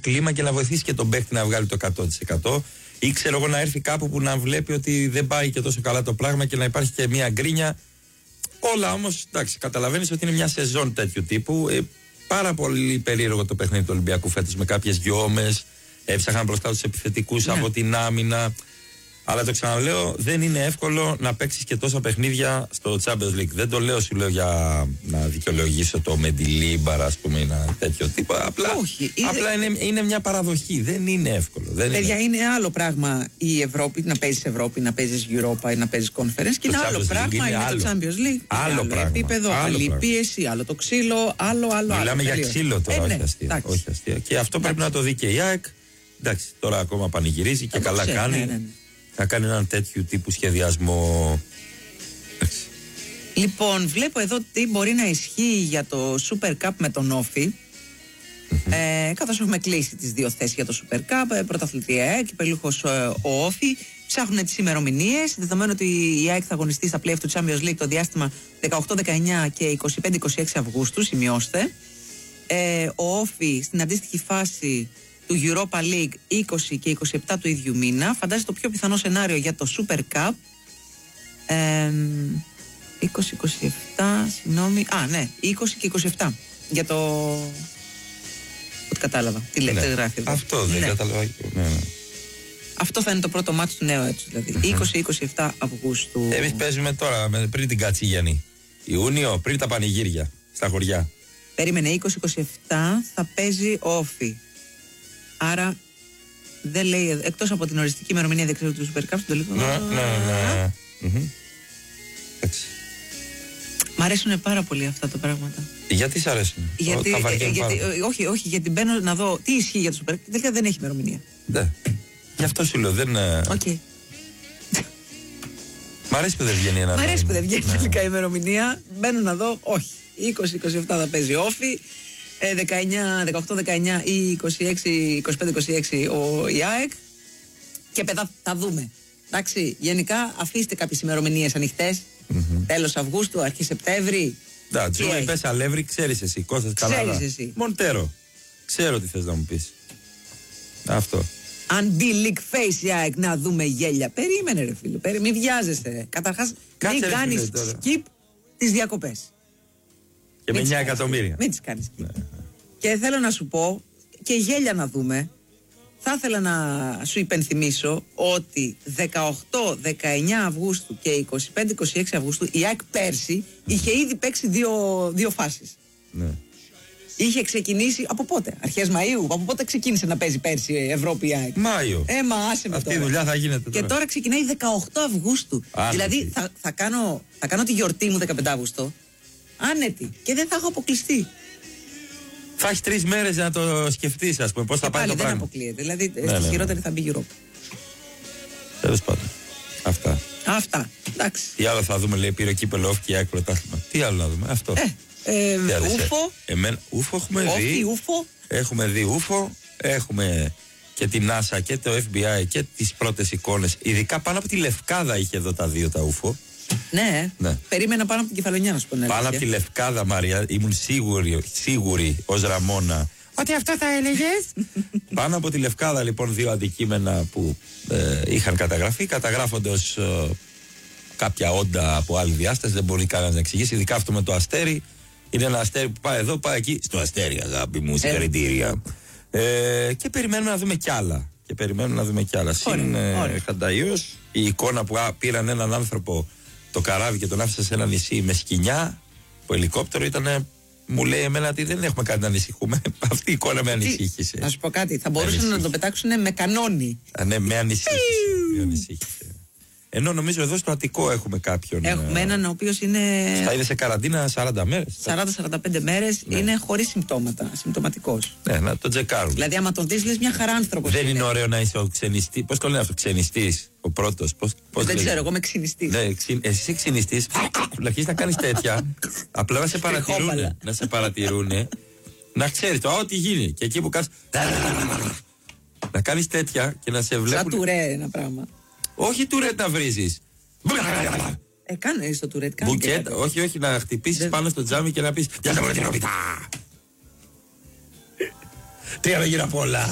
κλίμα και να βοηθήσει και τον παίκτη να βγάλει το 100%. Ή ξέρω εγώ να έρθει κάπου που να βλέπει ότι δεν πάει και τόσο καλά το πράγμα και να υπάρχει και μια γκρίνια. Όλα όμως, εντάξει, καταλαβαίνεις ότι είναι μια σεζόν τέτοιου τύπου. Πάρα πολύ περίεργο το παιχνίδι του Ολυμπιακού φέτος με κάποιες γιόμες. Έψαχαν μπροστά τους επιθετικούς από την άμυνα. Αλλά το ξαναλέω, δεν είναι εύκολο να παίξεις και τόσα παιχνίδια στο Champions League. Δεν το λέω, σου λέω για να δικαιολογήσω το Μεντιλίμπαρ, ας πούμε, ένα τέτοιο τύπο. Απλά είναι μια παραδοχή. Δεν είναι εύκολο. Παιδιά, είναι άλλο πράγμα η Ευρώπη, να παίζεις Ευρώπη, να παίζεις Europa ή να παίζεις Conference. Και είναι άλλο πράγμα είναι το Champions League. Άλλο επίπεδο, άλλη πίεση, άλλο το ξύλο, άλλο. Μιλάμε για ξύλο τώρα, όχι αστεία. Και αυτό πρέπει να το δει και η ΑΕΚ. Εντάξει, τώρα ακόμα πανηγυρίζει και καλά κάνει. Να κάνει έναν τέτοιου τύπου σχεδιασμό. Λοιπόν, βλέπω εδώ τι μπορεί να ισχύει για το Super Cup με τον Όφη. Καθώς έχουμε κλείσει τις δύο θέσεις για το Super Cup, πρωταθλητή ΑΕΚ, κυπελούχος ο Όφη. Ψάχνουν τις ημερομηνίες, δεδομένου ότι η ΑΕΚ θα αγωνιστεί στα play-off του Champions League το διάστημα 18-19 και 25-26 Αυγούστου, σημειώστε. Ο Όφη στην αντίστοιχη φάση του Europa League 20 και 27 του ίδιου μήνα. Φαντάζεται το πιο πιθανό σενάριο για το Super Cup 20-27, συγγνώμη. Ναι, 20 και 27 για το... Ό,τι κατάλαβα. Τι λέτε, γράφει εδώ. Αυτό δεν κατάλαβα. Αυτό θα είναι το πρώτο μάτι του νέου έτους, δηλαδή 20-27 Αυγούστου. Εμείς παίζουμε τώρα πριν την Κατσίγιανη, Ιούνιο, πριν τα πανηγύρια στα χωριά. Περίμενε, 20-27 θα παίζει Όφη. Άρα δεν λέει, εκτός από την οριστική ημερομηνία διεξαγωγή του Super Cup, στο τελικό. Ναι. Μ' αρέσουν πάρα πολύ αυτά τα πράγματα. Γιατί σ' αρέσουν? Όχι, γιατί μπαίνω να δω τι ισχύει για το Super Cup. Τελικά δεν έχει ημερομηνία. Ναι. Γι' αυτό σου λέω, δεν. Μ' αρέσει που δεν βγαίνει ένα. Μ' αρέσει που δεν βγαίνει τελικά η ημερομηνία. Μπαίνω να δω, όχι. 20-27 θα παίζει Όφη. 18-19 ή 26-25-26 ο ΑΕΚ. Και μετά θα δούμε. Εντάξει, γενικά αφήστε κάποιες ημερομηνίες ανοιχτές. Τέλος Αυγούστου, αρχή Σεπτέμβρη. Εντάξει, μου είπες Αλεύρι, ξέρεις εσύ. Κώστας Καλάδα. Ξέρεις εσύ. Μοντέρο. Ξέρω τι θες να μου πεις. Αυτό. Αν μπει leak face η ΑΕΚ, να δούμε γέλια. Περίμενε ρε φίλε, μην βιάζεσαι. Καταρχάς μην κάνεις skip τις διακοπές. Και με 9 εκατομμύρια. Μην τις κάνεις skip. Και θέλω να σου πω, και γέλια να δούμε, θα ήθελα να σου υπενθυμίσω ότι 18-19 Αυγούστου και 25-26 Αυγούστου η ΑΕΚ πέρσι είχε ήδη παίξει δύο φάσεις. Ναι. Είχε ξεκινήσει από πότε? Αρχές Μαΐου. Από πότε ξεκίνησε να παίζει πέρσι Ευρώπη η ΑΕΚ? Μάιο. Μα άσε με. Αυτή η δουλειά θα γίνεται τώρα. Και τώρα ξεκινάει 18 Αυγούστου. Δηλαδή θα κάνω τη γιορτή μου 15 Αυγούστου άνετη και δεν θα έχω αποκλειστεί. Θα έχει 3 μέρες να το σκεφτείς, ας πούμε, πώς θα πάει το πράγμα. Δεν αποκλείεται. Δηλαδή στη χειρότερη θα μπει η Ευρώπη. Τέλος πάντων. Αυτά. Εντάξει. Τι άλλο θα δούμε, λέει, πήρε ο κύπελλο Όφη και η ΑΕΚ πρωτάθλημα. Τι άλλο να δούμε, αυτό. Ούφο. Ούφο έχουμε δει. Έχουμε δει Ούφο. Έχουμε και την NASA και το FBI και τις πρώτες εικόνες. Ειδικά πάνω από τη Λευκάδα είχε εδώ τα δύο τα Ούφο. Ναι. Περίμενα πάνω από την Κεφαλονιά να σου πω. Πάνω από τη Λευκάδα, Μαρία, ήμουν σίγουρη ως Ραμόνα ότι αυτό θα έλεγες. Πάνω από τη Λευκάδα, λοιπόν, δύο αντικείμενα που είχαν καταγραφεί. Καταγράφονται ως κάποια όντα από άλλη διάσταση. Δεν μπορεί κανένας να εξηγήσει. Ειδικά αυτό με το αστέρι. Είναι ένα αστέρι που πάει εδώ, πάει εκεί. Στο αστέρι, αγάπη μου, συγχαρητήρια. Και περιμένουμε να δούμε κι άλλα. Συν Χανταϊός, η εικόνα που πήραν έναν άνθρωπο το καράβι και τον άφησαν σε ένα νησί με σκοινιά, το ελικόπτερο ήταν. Μου λέει εμένα ότι δεν έχουμε κάτι να ανησυχούμε. Αυτή η εικόνα με ανησύχησε. Να σου πω κάτι, θα μπορούσαν να το πετάξουν με κανόνι. Ναι, με ανησύχησε. Ενώ νομίζω εδώ στο Αττικό έχουμε κάποιον. Έχουμε έναν ο οποίος είναι. Θα είναι σε καραντίνα 40 μέρες. 40-45 μέρες, είναι χωρίς συμπτώματα. Συμπτωματικός. Ναι, να τον τσεκάρουν. Δηλαδή, άμα τον δεις, λες μια χαρά άνθρωπος. Δεν είναι ωραίο να είσαι ο ξενιστής. Πώς το λένε αυτό, ξενιστής, ο πρώτος. Δεν ξέρω, εγώ είμαι ξενιστής. Ναι, εσύ είσαι ξενιστής. Αρχίσεις να κάνεις τέτοια. Απλά να σε παρατηρούν. Να ξέρεις το, ό,τι γίνει. Και εκεί που κάνεις. Να κάνεις τέτοια και να σε βλέπουν. Σαν τουρέ ένα πράγμα. Όχι τουρέτ να βρίζεις. Κάνε στο τουρέτ. Μπουκέτ, όχι, να χτυπήσεις πάνω στο τζάμι και να πεις. Γεια σας, την Τρία με γύρω απ' όλα.